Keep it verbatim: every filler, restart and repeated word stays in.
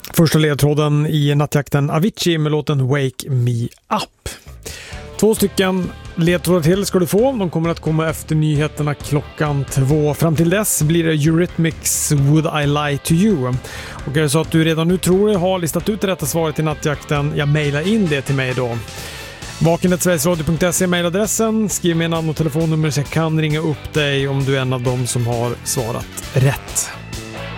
Första ledtråden i nattjakten Avicii med låten Wake Me Up. Två stycken ledtrådar till ska du få. De kommer att komma efter nyheterna klockan två. Fram till dess blir det Eurythmics Would I Lie To You. Och är det så att du redan nu tror dig ha listat ut det rätta svaret i nattjakten, jag mejlar in det till mig då. vakenet sverigesradio punkt se mejladressen. Skriv med namn och telefonnummer så jag kan ringa upp dig om du är en av dem som har svarat rätt.